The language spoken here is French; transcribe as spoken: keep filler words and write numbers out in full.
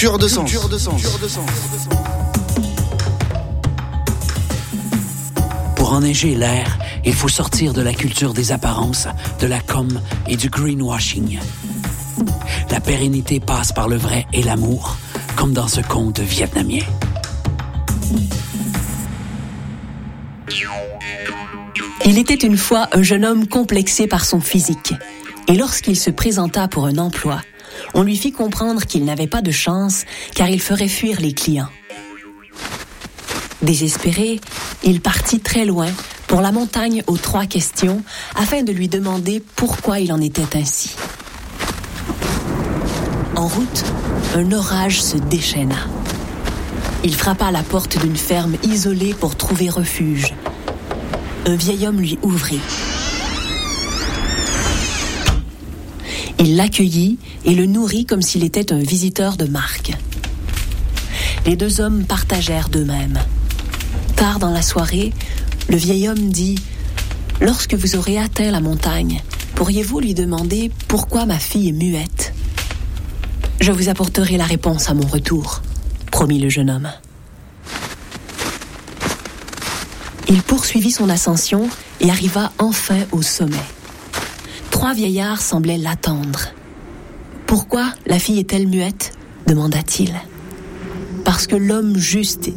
Culture de sens. Culture de sens. Pour enneiger l'air, il faut sortir de la culture des apparences, de la com et du greenwashing. La pérennité passe par le vrai et l'amour, comme dans ce conte vietnamien. Il était une fois un jeune homme complexé par son physique. Et lorsqu'il se présenta pour un emploi, on lui fit comprendre qu'il n'avait pas de chance car il ferait fuir les clients. Désespéré, il partit très loin pour la montagne aux trois questions afin de lui demander pourquoi il en était ainsi. En route, un orage se déchaîna. Il frappa à la porte d'une ferme isolée pour trouver refuge. Un vieil homme lui ouvrit. Il l'accueillit et le nourrit comme s'il était un visiteur de marque. Les deux hommes partagèrent d'eux-mêmes. Tard dans la soirée, le vieil homme dit « Lorsque vous aurez atteint la montagne, pourriez-vous lui demander pourquoi ma fille est muette ? Je vous apporterai la réponse à mon retour, » promit le jeune homme. Il poursuivit son ascension et arriva enfin au sommet. Trois vieillards semblaient l'attendre. « Pourquoi la fille est-elle muette ?» demanda-t-il. « Parce que l'homme juste